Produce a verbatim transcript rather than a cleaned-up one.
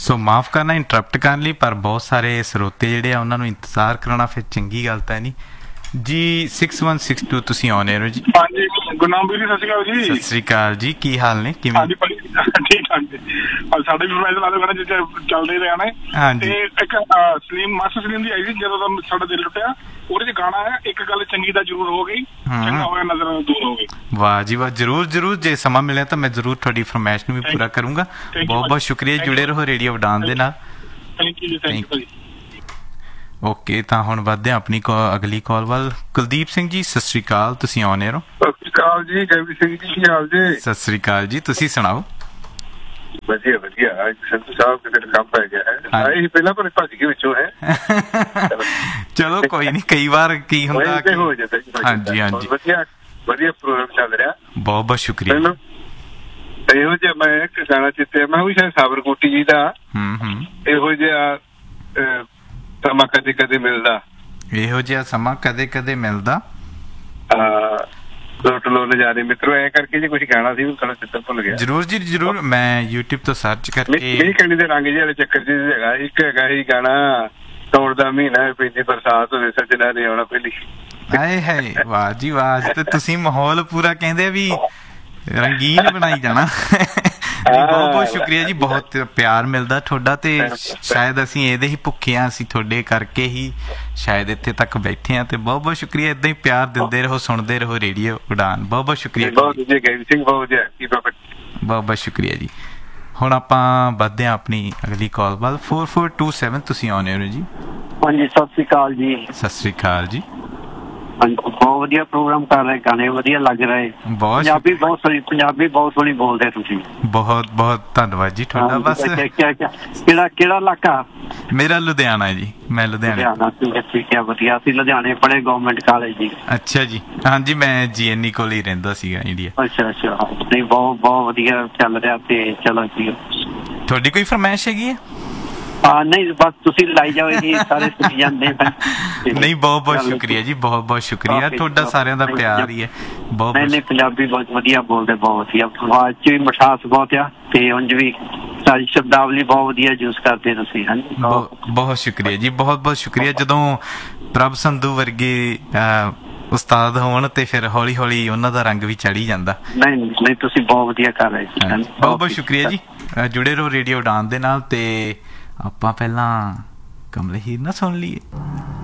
ਸੋ ਮਾਫ਼ ਕਰਨਾ ਇੰਟਰਪਟ ਕਰਨ ਲਈ, ਪਰ ਬਹੁਤ ਸਾਰੇ ਸਰੋਤੇ ਜਿਹੜੇ ਆ ਉਹਨਾਂ ਨੂੰ ਇੰਤਜ਼ਾਰ ਕਰਾਉਣਾ ਫਿਰ ਚੰਗੀ ਗੱਲ ਤਾਂ ਨਹੀਂ ਜੀ। ਸਿਕਸ ਵਨ ਸਿਕਸ ਟੂ ਤੁਸੀਂ ਆਉਣੇ ਹੋ ਜੀ। ਹਾਂਜੀ ਗੁਰਨਾਮ ਵੀਰ ਜੀ, ਸਤਿ ਸ਼੍ਰੀ ਅਕਾਲ ਜੀ। ਸਤਿ ਸ਼੍ਰੀ ਅਕਾਲ ਜੀ, ਕੀ ਹਾਲ ਨੇ? ਕਿਵੇਂ? ਹਾਂਜੀ ਭਾਈ ਠੀਕ ਠਾਕ ਜੀ। ਸਾਡੇ ਵੀ ਫਰਮਾਇਸ਼ ਲਾ ਲਓ ਜਿੱਥੇ ਚੱਲਦੇ ਰਿਹਾ ਨੇ। ਹਾਂਜੀ। ਤੇ ਇੱਕ ਸਲੀਮ ਮਾਸਟਰ ਸਲੀਮ ਦੀ ਆਈ ਸੀ ਜਦੋਂ ਦਾ ਸਾਡਾ ਦਿਲ ਟੁੱਟਿਆ, ਉਹਦੇ ਚ ਗਾਣਾ ਹੈ ਇੱਕ ਗੱਲ ਚੰਗੀ ਤਾਂ ਜ਼ਰੂਰ ਹੋ ਗਈ, ਚੰਗਾ ਹੋਇਆ ਨਜ਼ਰ ਦੂਰ ਹੋ ਗਈ। ਵਾਹ ਜੀ ਵਾਹ, ਜ਼ਰੂਰ ਜ਼ਰੂਰ, ਜੇ ਸਮਾਂ ਮਿਲਿਆ ਤਾਂ ਮੈਂ ਜ਼ਰੂਰ ਤੁਹਾਡੀ ਫਰਮਾਇਸ਼ ਨੂੰ ਵੀ ਪੂਰਾ ਕਰੂੰਗਾ। ਬਹੁਤ ਬਹੁਤ ਸ਼ੁਕਰੀਆ, ਜੁੜੇ ਰਹੋ ਰੇਡੀਓ ਉਡਾਨ ਦੇ ਨਾਲ। ਥੈਂਕ ਯੂ ਜੀ, ਥੈਂਕ ਯੂ ਭਾਜੀ। ਓਕੇ, ਤਾਂ ਹੁਣ ਵੱਧਦੇ ਹਾਂ ਆਪਣੀ ਅਗਲੀ ਕਾਲ ਵੱਲ। ਕੁਲਦੀਪ ਸਿੰਘ ਜੀ ਸਤਿ ਸ਼੍ਰੀ ਅਕਾਲ, ਤੁਸੀਂ ਆਉਣੇ ਹੋ। ਸਤਿ ਸ਼੍ਰੀ ਅਕਾਲ ਜੀ, ਜੈਵੀ ਸਿੰਘ ਜੀ, ਕੀ ਹਾਲ ਜੀ? ਸਤਿ ਸ਼੍ਰੀ ਅਕਾਲ ਜੀ, ਤੁਸੀਂ ਸੁਣਾਓ? ਵਧੀਆ ਵਧੀਆ। ਅੱਜ ਸੰਧੂ ਸਾਹਿਬ ਕਿਤੇ ਕੰਮ ਪੈ ਗਿਆ ਹੈ, ਆਏ ਸੀ ਪਹਿਲਾਂ ਪਰ ਭੱਜ ਕੇ ਵਿੱਚੋਂ ਹੈ। ਚਲੋ ਕੋਈ ਨਹੀਂ, ਕਈ ਵਾਰ ਕੀ ਹੁੰਦਾ ਹੋ ਜਾਂਦਾ। ਹਾਂਜੀ ਹਾਂਜੀ, ਵਧੀਆ ਵਧੀਆ ਪ੍ਰੋਗਰਾਮ ਚੱਲ ਰਿਹਾ। ਬਹੁਤ ਬਹੁਤ ਸ਼ੁਕਰੀਆ। ਇਹੋ ਜਿਹਾ ਮੈਂ ਇੱਕ ਗਾਣਾ ਚਿੱਤਿਆ, ਮੈਂ ਵੀ ਸ਼ਾਇਦ ਸਾਬਰਕੋਟੀ ਜੀ ਦਾ। ਹੂੰ ਹੂੰ। ਇਹੋ ਜਿਹਾ ਸਮਾਂ ਕਦੇ ਕਦੇ ਮਿਲਦਾ, ਇਹੋ ਜਿਹਾ ਸਮਾਂ ਕਦੇ ਕਦੇ ਮਿਲਦਾ, ਲੁੱਟ ਲੋ ਨਜ਼ਾਰੇ ਮਿੱਤਰੋ, ਐ ਕਰਕੇ ਜੇ ਕੁਛ ਗਾਣਾ ਸੀ ਸਾਡਾ ਚਿੱਤਰ ਭੁੱਲ ਗਿਆ। ਜਰੂਰ ਜੀ ਜਰੂਰ, ਮੈਂ YouTube ਤੋਂ ਸਰਚ ਕਰਕੇ। ਮੀਂਹ ਕਣੀ ਦੇ ਰੰਗ ਜਿਹੇ ਵਾਲੇ ਚੱਕਰ ਚ ਹੈਗਾ ਇੱਕ ਹੈਗਾ ਸੀ ਗਾਣਾ, ਤੋੜ ਦਾ ਮਹੀਨਾ ਪੈਂਦੀ ਬਰਸਾਤ ਹੋਵੇ ਸੱਜਣਾ ਨੇ ਆਉਣਾ ਪਹਿਲੀ। ਹਾਏ ਹਾਏ, ਵਾਹ ਜੀ ਵਾਹ, ਤੇ ਤੁਸੀਂ ਮਾਹੌਲ ਪੂਰਾ ਕਹਿੰਦੇ ਵੀ ਰੰਗੀਨ ਬਣਾਈ ਜਾਣਾ। ਬਹੁਤ ਬਹੁਤ ਸ਼ੁਕਰੀਆ ਜੀ, ਬਹੁਤ ਪਿਆਰ ਮਿਲਦਾ ਤੁਹਾਡਾ, ਤੇ ਸ਼ਾਇਦ ਅਸੀਂ ਇਹਦੇ ਹੀ ਭੁੱਖੇ ਹਾਂ, ਅਸੀਂ ਤੁਹਾਡੇ ਕਰਕੇ ਹੀ ਸ਼ਾਇਦ ਇੱਥੇ ਤੱਕ ਬੈਠੇ ਹਾਂ। ਤੇ ਬਹੁਤ ਬਹੁਤ ਸ਼ੁਕਰੀਆ, ਏਦਾਂ ਹੀ ਪਿਆਰ ਦਿੰਦੇ ਰਹੋ, ਸੁਣਦੇ ਰਹੋ ਰੇਡੀਓ ਉਡਾਨ। ਬਹੁਤ ਬਹੁਤ ਸ਼ੁਕਰੀਆ, ਬਹੁਤ ਬਹੁਤ ਸ਼ੁਕਰੀਆ ਜੀ। ਹੁਣ ਆਪਾਂ ਵੱਧਦੇ ਹਾਂ ਆਪਣੀ ਅਗਲੀ ਕਾਲ ਵੱਲ। ਫੋਰ ਫੋਰ ਟੂ ਸੈਵਨ ਤੁਸੀਂ ਆਉਣੇ ਹੋ ਜੀ। ਹਾਂਜੀ ਸਤਿ ਸ਼੍ਰੀ ਅਕਾਲ ਜੀ। ਸਤਿ ਸ਼੍ਰੀ ਅਕਾਲ ਜੀ। ਹਾਂਜੀ, ਬਹੁਤ ਵਧੀਆ ਪ੍ਰੋਗਰਾਮ ਕਰ ਰਹੇ, ਗਾਣੇ ਵਧੀਆ ਲੱਗ ਰਹੇ, ਪੰਜਾਬੀ ਬਹੁਤ ਸੋਹਣੀ, ਪੰਜਾਬੀ ਬਹੁਤ ਸੋਹਣੀ ਬੋਲਦੇ ਤੁਸੀਂ। ਬਹੁਤ ਬਹੁਤ ਧੰਨਵਾਦ ਜੀ ਤੁਹਾਡਾ। ਬਸ ਕਿਹੜਾ ਕਿਹੜਾ ਇਲਾਕਾ? ਮੇਰਾ ਲੁਧਿਆਣਾ ਜੀ, ਮੈਂ ਲੁਧਿਆਣਾ। ਠੀਕ ਹੈ ਠੀਕ ਹੈ, ਵਧੀਆ। ਅਸੀਂ ਲੁਧਿਆਣੇ ਪੜ੍ਹੇ ਗਵਰਨਮੈਂਟ ਕਾਲਜ ਜੀ। ਅੱਛਾ ਜੀ, ਹਾਂਜੀ ਮੈਂ ਜੀ ਐਨ ਈ ਕੋਲ ਹੀ ਰਹਿੰਦਾ ਸੀਗਾ ਇੰਡੀਆ। ਅੱਛਾ ਅੱਛਾ, ਨਹੀਂ ਬਹੁਤ ਬਹੁਤ ਵਧੀਆ ਚੱਲ ਰਿਹਾ। ਤੇ ਚਲੋ ਜੀ, ਤੁਹਾਡੀ ਕੋਈ ਫਰਮਾਇਸ਼ ਹੈਗੀ ਹੈ? ਹਾਂ ਨਹੀਂ, ਬਸ ਤੁਸੀਂ ਲਾਈ ਜਾਓ ਜੀ, ਸਾਰੇ ਸੁਣੀ ਜਾਂਦੇ। ਨਹੀਂ, ਬਹੁਤ ਬਹੁਤ ਸ਼ੁਕਰੀਆ ਜੀ, ਬਹੁਤ ਬਹੁਤ ਸ਼ੁਕਰੀਆ, ਤੁਹਾਡਾ ਸਾਰਿਆਂ ਦਾ ਪਿਆਰ ਹੀ ਹੈ। ਬਹੁਤ ਨਹੀਂ, ਪੰਜਾਬੀ ਬਹੁਤ ਵਧੀਆ ਬੋਲਦੇ, ਬਹੁਤ ਵਧੀਆ, ਆਵਾਜ਼ ਚ ਵੀ ਮਿਠਾਸ ਬਹੁਤ ਆ, ਤੇ ਉਂਝ ਵੀ ਸਾਰੀ ਸ਼ਬਦਾਵਲੀ ਬਹੁਤ ਵਧੀਆ ਯੂਜ਼ ਕਰਦੇ ਤੁਸੀਂ। ਹਾਂਜੀ, ਬਹੁਤ ਸ਼ੁਕਰੀਆ ਜੀ, ਬਹੁਤ ਬਹੁਤ ਸ਼ੁਕਰੀਆ। ਜਦੋਂ ਪ੍ਰਭ ਸੰਧੂ ਵਰਗੇ ਉਸਤਾਦ ਹੋਣ ਤੇ ਫਿਰ ਹੌਲੀ ਹੌਲੀ ਉਹਨਾਂ ਦਾ ਰੰਗ ਵੀ ਚੜ੍ਹ ਜਾਂਦਾ। ਨਹੀਂ ਨਹੀਂ, ਤੁਸੀਂ ਬਹੁਤ ਵਧੀਆ ਕਰ ਰਹੇ ਜੀ। ਬਹੁਤ ਬਹੁਤ ਸ਼ੁਕਰੀਆ ਜੀ, ਜੁੜੇ ਰਹੋ ਰੇਡੀਓ ਉਡਾਨ ਦੇ ਨਾਲ। ਤੇ ਆਪਾਂ ਪਹਿਲਾਂ ਕਮਲ ਹੀਰ ਨਾ ਸੁਣ ਲਈਏ।